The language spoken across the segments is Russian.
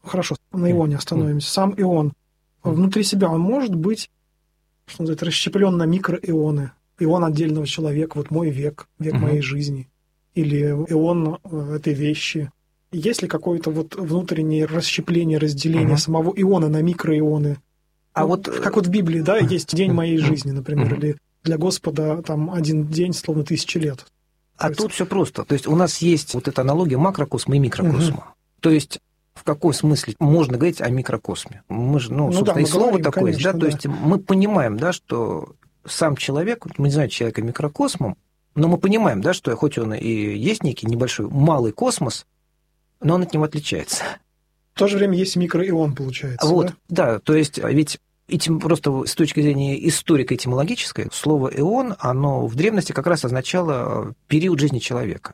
Хорошо, на ионе остановимся. Сам ион. Внутри себя он может быть, что называется, расщеплен на микроионы. Ион отдельного человека, вот мой век, век моей жизни. Или ион этой вещи. Есть ли какое-то вот внутреннее расщепление, разделение самого иона на микроионы? А вот как вот в Библии, да, есть день моей жизни, например, или для Господа там один день словно 1000 лет. А тут все просто. То есть у нас есть вот эта аналогия макрокосма и микрокосма. То есть в каком смысле можно говорить о микрокосме? Мы же, собственно, и слово говорим, такое есть, да? То есть мы понимаем, да, что сам человек, мы не знаем человека микрокосмом, но мы понимаем, да, что хоть он и есть некий небольшой малый космос, но он от него отличается. В то же время есть микроион, получается. Вот, да, то есть ведь просто с точки зрения историко-этимологической, слово «ион», оно в древности как раз означало период жизни человека.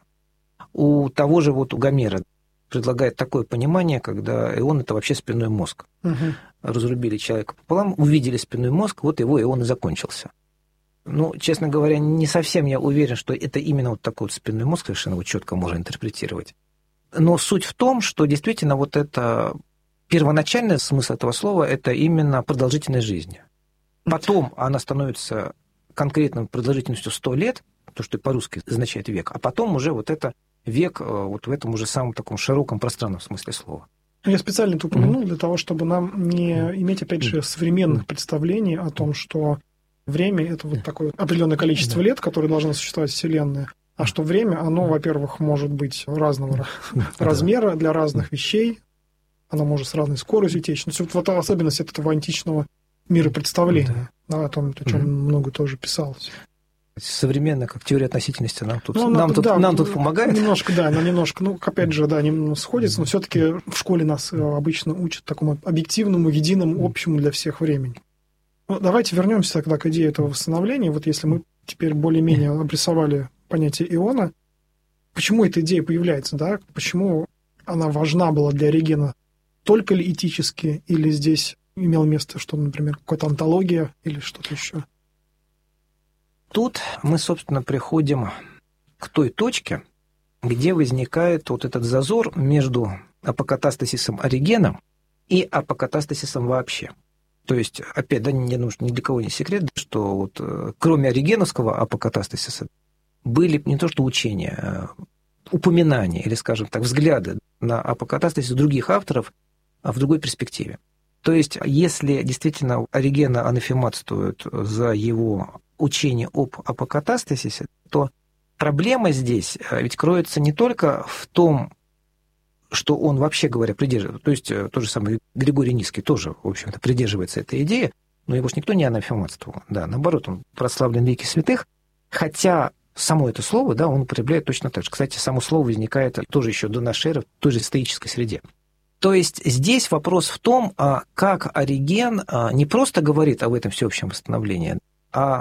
У того же вот у Гомера предлагает такое понимание, когда ион – это вообще спинной мозг. Разрубили человека пополам, увидели спинной мозг, вот его ион и закончился. Честно говоря, не совсем я уверен, что это именно вот такой вот спинной мозг, совершенно вот четко можно интерпретировать. Но суть в том, что действительно вот это первоначальный смысл этого слова – это именно продолжительность жизни. Потом она становится конкретной продолжительностью 100 лет, то, что по-русски означает век, а потом уже вот это век вот в этом уже самом таком широком пространном смысле слова. Я специально это упомянул для того, чтобы нам не иметь, опять же, современных представлений о том, что время – это вот такое определенное количество лет, которое должно существовать Вселенная, а что время, оно, во-первых, может быть разного размера для разных вещей, оно может с разной скоростью течь. Вот особенность этого античного миропредставления, о том, о чем много тоже писалось. Современно, как теория относительности, нам тут помогает. Немножко, да, она немножко, опять же, да, немного сходится, но все-таки в школе нас обычно учат такому объективному, единому, общему для всех времени. Давайте вернемся тогда к идее этого восстановления. Вот если мы теперь более-менее обрисовали понятие иона, почему эта идея появляется, да? Почему она важна была для Оригена? Только ли этически, или здесь имело место, что, например, какая-то онтология или что-то еще? Тут мы, собственно, приходим к той точке, где возникает вот этот зазор между апокатастасисом Оригена и апокатастасисом вообще. То есть, опять, да, я думаю, что ни для кого не секрет, что вот, кроме оригеновского апокатастасиса были не то что учения, упоминания или, скажем так, взгляды на апокатастасис других авторов в другой перспективе. То есть, если действительно Оригена анафематствуют за его учение об апокатастасисе, то проблема здесь ведь кроется не только в том, что он, вообще говоря, придерживается, то есть тот же самый Григорий Низкий тоже, в общем-то, придерживается этой идеи, но его же никто не анафематствовал. Да, наоборот, он прославлен в веке святых, хотя само это слово, да, он употребляет точно так же. Кстати, само слово возникает тоже еще до нашей эры в той же стоической среде. То есть здесь вопрос в том, как Ориген не просто говорит об этом всеобщем восстановлении, а,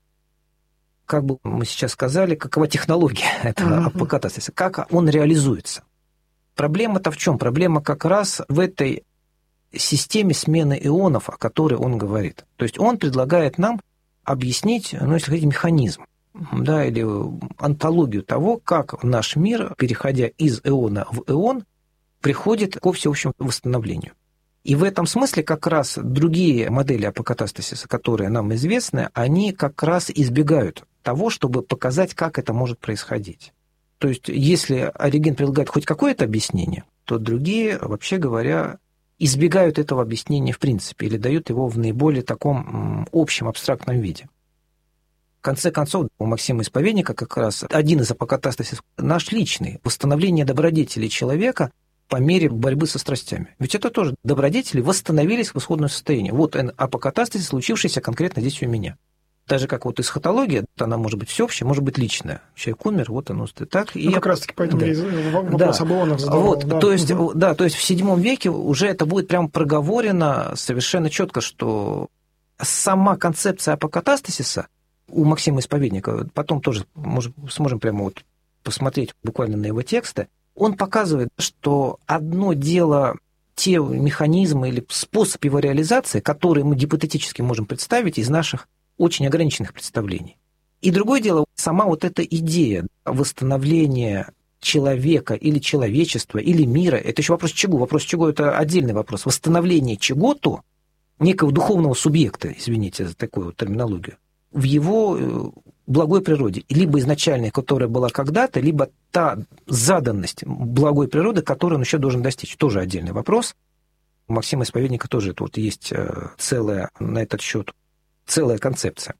как бы мы сейчас сказали, какова технология этого апокатастасиса, как он реализуется. Проблема-то в чем? Проблема как раз в этой системе смены ионов, о которой он говорит. То есть он предлагает нам объяснить, если хотите, механизм, да, или онтологию того, как наш мир, переходя из эона в эон, приходит ко всеобщему восстановлению. И в этом смысле как раз другие модели апокатастасиса, которые нам известны, они как раз избегают того, чтобы показать, как это может происходить. То есть, если Ориген предлагает хоть какое-то объяснение, то другие, вообще говоря, избегают этого объяснения в принципе или дают его в наиболее таком общем, абстрактном виде. В конце концов, у Максима Исповедника как раз один из апокатастасисов наш личный, восстановление добродетелей человека по мере борьбы со страстями. Ведь это тоже добродетели восстановились в исходное состояние. Вот апокатастасис, случившийся конкретно здесь у меня. Так же, как вот эсхатология, она может быть всеобщая, может быть личная. Человек умер, вот оно так. И как раз-таки поэтому я вопрос об ионах задавал. Вот, да. То есть в VII веке уже это будет прямо проговорено совершенно четко, что сама концепция апокатастасиса у Максима Исповедника, потом тоже сможем прямо вот посмотреть буквально на его тексты, он показывает, что одно дело те механизмы или способ его реализации, которые мы гипотетически можем представить из наших очень ограниченных представлений. И другое дело, сама вот эта идея восстановления человека или человечества, или мира. Это еще вопрос чего. Вопрос чего – это отдельный вопрос. Восстановление чего-то, некого духовного субъекта, извините за такую вот терминологию, в его благой природе. Либо изначальной, которая была когда-то, либо та заданность благой природы, которую он еще должен достичь. Тоже отдельный вопрос. У Максима Исповедника тоже тут есть целая на этот счет целая концепция.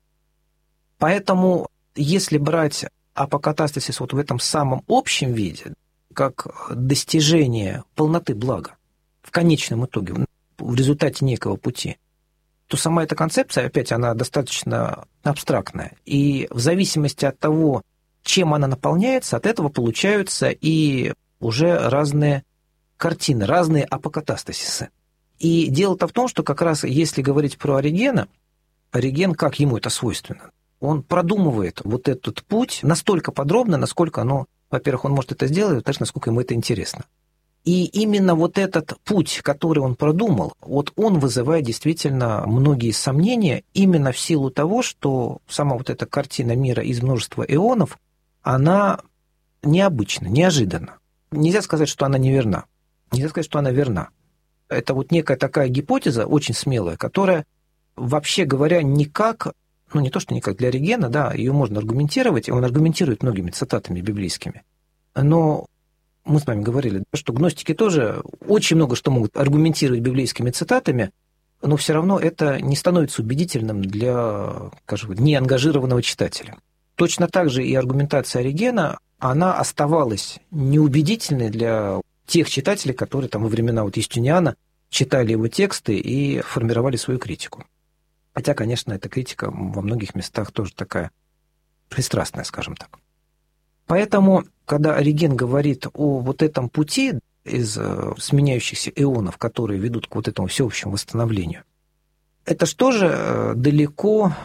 Поэтому, если брать апокатастасис вот в этом самом общем виде, как достижение полноты блага в конечном итоге, в результате некого пути, то сама эта концепция, опять, она достаточно абстрактная. И в зависимости от того, чем она наполняется, от этого получаются и уже разные картины, разные апокатастасисы. И дело-то в том, что как раз если говорить про Оригена, Ориген, как ему это свойственно, он продумывает вот этот путь настолько подробно, насколько, во-первых, он может это сделать, во-вторых, насколько ему это интересно. И именно вот этот путь, который он продумал, вот он вызывает действительно многие сомнения именно в силу того, что сама вот эта картина мира из множества эонов, она необычна, неожиданна. Нельзя сказать, что она неверна. Нельзя сказать, что она верна. Это вот некая такая гипотеза, очень смелая, которая, вообще говоря, никак, не то, что никак для Оригена, да, ее можно аргументировать, и он аргументирует многими цитатами библейскими. Но мы с вами говорили, что гностики тоже очень много что могут аргументировать библейскими цитатами, но все равно это не становится убедительным для, скажем, неангажированного читателя. Точно так же и аргументация Оригена, она оставалась неубедительной для тех читателей, которые там во времена Юстиниана читали его тексты и формировали свою критику. Хотя, конечно, эта критика во многих местах тоже такая пристрастная, скажем так. Поэтому, когда Ориген говорит о вот этом пути из сменяющихся эонов, которые ведут к вот этому всеобщему восстановлению, это же тоже далеко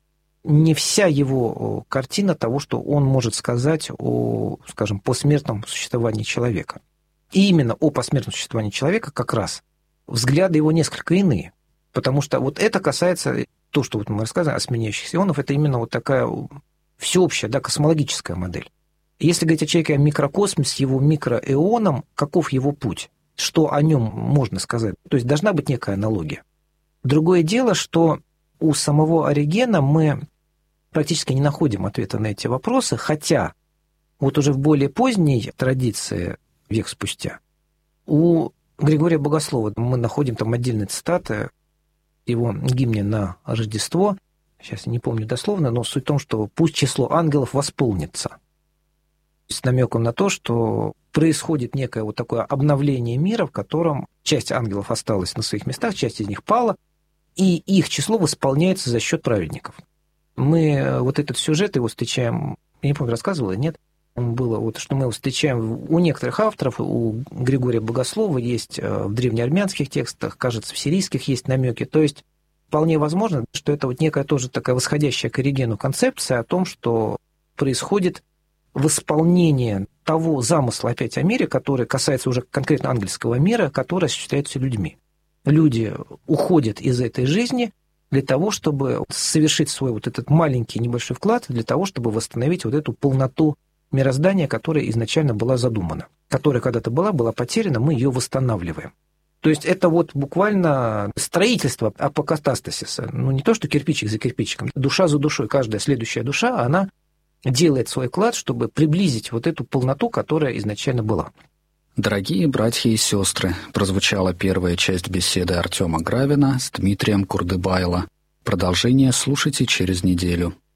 не вся его картина того, что он может сказать о, скажем, посмертном существовании человека. И именно о посмертном существовании человека как раз взгляды его несколько иные. Потому что вот это касается, то, что вот мы рассказываем о сменяющихся ионов, это именно вот такая всеобщая, да, космологическая модель. Если говорить о человеке, о микрокосме с его микроэоном, каков его путь? Что о нем можно сказать? То есть должна быть некая аналогия. Другое дело, что у самого Оригена мы практически не находим ответа на эти вопросы, хотя вот уже в более поздней традиции, век спустя, у Григория Богослова мы находим там отдельные цитаты, его гимне на Рождество, сейчас я не помню дословно, но суть в том, что «пусть число ангелов восполнится», с намеком на то, что происходит некое вот такое обновление мира, в котором часть ангелов осталась на своих местах, часть из них пала, и их число восполняется за счет праведников. Мы вот этот сюжет его встречаем, я не помню, рассказывал или нет, было вот, что мы его встречаем у некоторых авторов, у Григория Богослова есть в древнеармянских текстах, кажется, в сирийских есть намеки. То есть вполне возможно, что это вот некая тоже такая восходящая к Оригену концепция о том, что происходит восполнение того замысла опять о мире, который касается уже конкретно ангельского мира, который осуществляется людьми. Люди уходят из этой жизни для того, чтобы совершить свой вот этот маленький небольшой вклад, для того, чтобы восстановить вот эту полноту мироздания, которая изначально была задумана, которая когда-то была потеряна, мы ее восстанавливаем. То есть это вот буквально строительство апокатастасиса. Не то, что кирпичик за кирпичиком, душа за душой. Каждая следующая душа, она делает свой вклад, чтобы приблизить вот эту полноту, которая изначально была. Дорогие братья и сестры, прозвучала первая часть беседы Артема Гравина с Дмитрием Курдыбайло. Продолжение слушайте через неделю.